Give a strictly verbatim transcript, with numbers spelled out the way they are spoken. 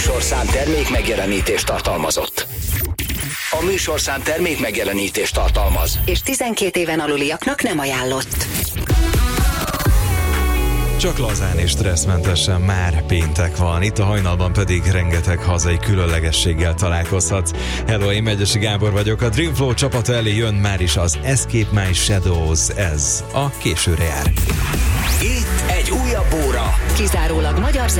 műsorszám termék megjelenítést tartalmazott. A műsorszám termék megjelenítést tartalmaz. És tizenkét éven aluliaknak nem ajánlott. Csak lazán és stresszmentesen már péntek van, itt a hajnalban pedig rengeteg hazai különlegességgel találkozhatsz. Hello, én Megyesi Gábor vagyok, a Dreamflow csapata elé jön már is az Escape My Shadows, ez a későre jár. Itt egy újabb óra. Kizárólag magyar